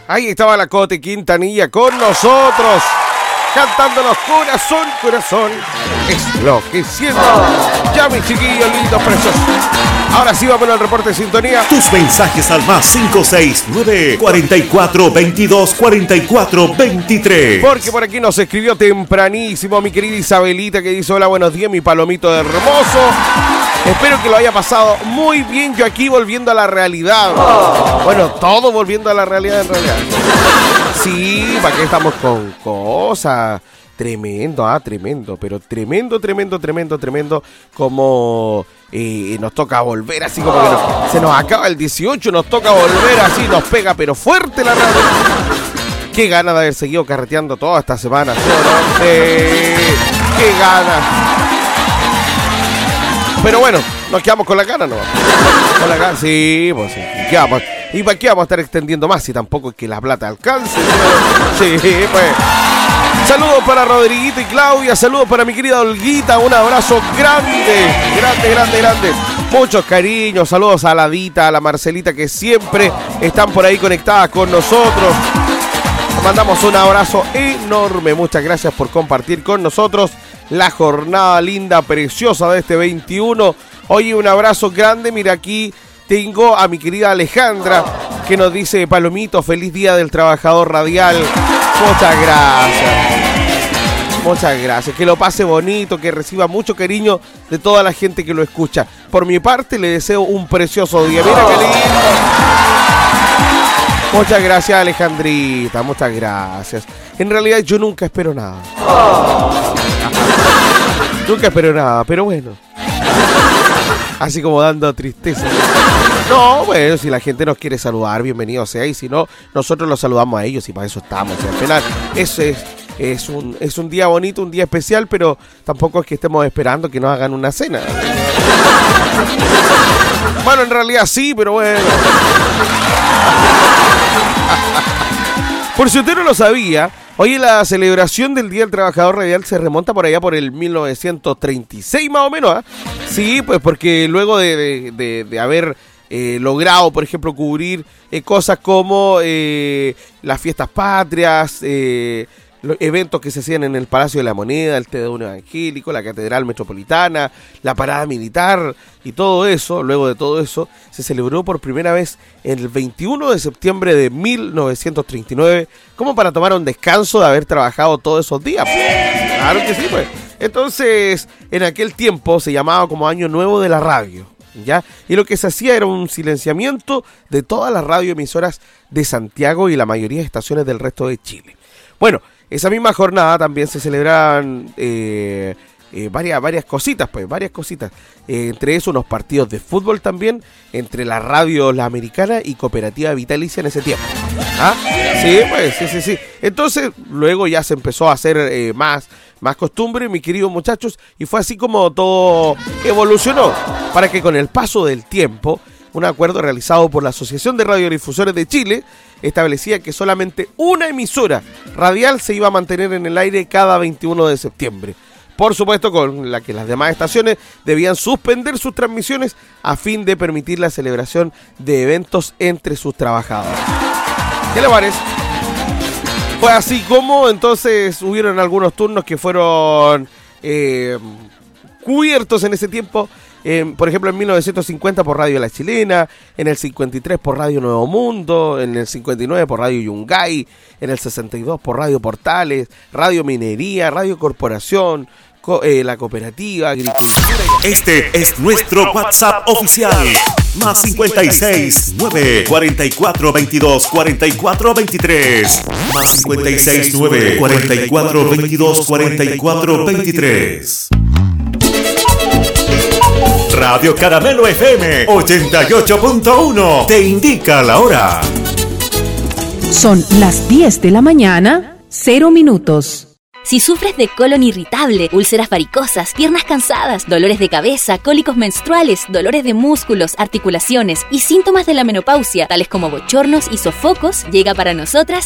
Ahí estaba la Cote Quintanilla con nosotros, cantándonos corazón, corazón, es lo que siento. Ya, mis chiquillos lindos, preciosos. Ahora sí vamos al reporte de sintonía. Tus mensajes al más 569-4422-4423. Porque por aquí nos escribió tempranísimo mi querida Isabelita, que dice: hola, buenos días, mi palomito hermoso. Espero que lo haya pasado muy bien. Yo aquí volviendo a la realidad. Bueno, todo volviendo a la realidad en realidad. Sí, ¿para qué estamos con cosas? Tremendo, tremendo, pero tremendo, como nos toca volver así como que se nos acaba el 18, nos toca volver así, nos pega pero fuerte la radio. Qué ganas de haber seguido carreteando toda esta semana, ¿sí o no? Qué ganas. Pero bueno, nos quedamos con la gana, ¿no? Con la gana, sí, pues sí. ¿Y para qué vamos a estar extendiendo más si tampoco es que la plata alcance? Sí, pues. Saludos para Rodriguito y Claudia, saludos para mi querida Olguita, un abrazo grande. Muchos cariños, saludos a la Dita, a la Marcelita, que siempre están por ahí conectadas con nosotros. Les mandamos un abrazo enorme, muchas gracias por compartir con nosotros la jornada linda, preciosa de este 21. Oye, un abrazo grande, mira aquí tengo a mi querida Alejandra, que nos dice: Palomito, feliz día del trabajador radial. Muchas gracias, que lo pase bonito, que reciba mucho cariño de toda la gente que lo escucha. Por mi parte le deseo un precioso día. Mira qué lindo. Muchas gracias, Alejandrita, muchas gracias. En realidad yo nunca espero nada. Nunca espero nada, pero bueno. Así como dando tristeza. No, bueno, si la gente nos quiere saludar, bienvenido sea. Y si no, nosotros los saludamos a ellos y para eso estamos. Y al final, ese es un día bonito, un día especial, pero tampoco es que estemos esperando que nos hagan una cena. Bueno, en realidad sí, pero bueno. Por si usted no lo sabía, hoy la celebración del Día del Trabajador Radial se remonta por allá por el 1936 más o menos, ¿eh? Sí, pues porque luego de haber logrado, por ejemplo, cubrir cosas como las fiestas patrias, los eventos que se hacían en el Palacio de la Moneda, el Tedeum Evangélico, la Catedral Metropolitana, la Parada Militar y todo eso. Luego de todo eso, se celebró por primera vez el 21 de septiembre de 1939, como para tomar un descanso de haber trabajado todos esos días. Claro que sí, pues. Entonces, en aquel tiempo se llamaba como Año Nuevo de la Radio, ¿ya? Y lo que se hacía era un silenciamiento de todas las radioemisoras de Santiago y la mayoría de estaciones del resto de Chile. Bueno, esa misma jornada también se celebraban varias cositas, pues, varias cositas. Entre eso, unos partidos de fútbol también, entre la radio La Americana y Cooperativa Vitalicia en ese tiempo. ¿Ah? Sí, pues, sí. Entonces, luego ya se empezó a hacer más costumbre, mis queridos muchachos, y fue así como todo evolucionó, para que con el paso del tiempo, un acuerdo realizado por la Asociación de Radiodifusores de Chile establecía que solamente una emisora radial se iba a mantener en el aire cada 21 de septiembre. Por supuesto, con la que las demás estaciones debían suspender sus transmisiones a fin de permitir la celebración de eventos entre sus trabajadores. ¿Qué le parece? Fue así como entonces hubieron algunos turnos que fueron cubiertos en ese tiempo. Por ejemplo, en 1950 por Radio La Chilena, en el 53 por Radio Nuevo Mundo, en el 59 por Radio Yungay, en el 62 por Radio Portales, Radio Minería, Radio Corporación, la Cooperativa, Agricultura. Este es nuestro WhatsApp oficial. Más 56 9 44 22 44 23. Más 56 9 44 22 44 23. Radio Caramelo FM 88.1 te indica la hora. Son las 10 de la mañana, 0 minutos. Si sufres de colon irritable, úlceras varicosas, piernas cansadas, dolores de cabeza, cólicos menstruales, dolores de músculos, articulaciones y síntomas de la menopausia, tales como bochornos y sofocos, llega para nosotras